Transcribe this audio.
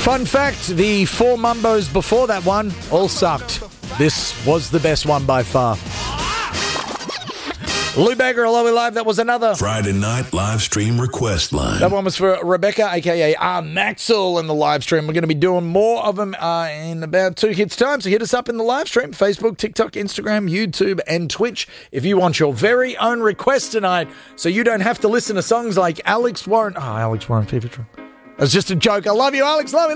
Fun fact, the 4 Mumbos before that one all sucked. This was the best one by far. Lou Bagger, hello, we live. That was another Friday night live stream request line. That one was for Rebecca, a.k.a. Maxwell, in the live stream. We're going to be doing more of them in about 2 hits' time, so hit us up in the live stream, Facebook, TikTok, Instagram, YouTube, and Twitch if you want your very own request tonight, so you don't have to listen to songs like Alex Warren. Oh, Alex Warren, Fever Trip. That's just a joke. I love you, Alex. Love you.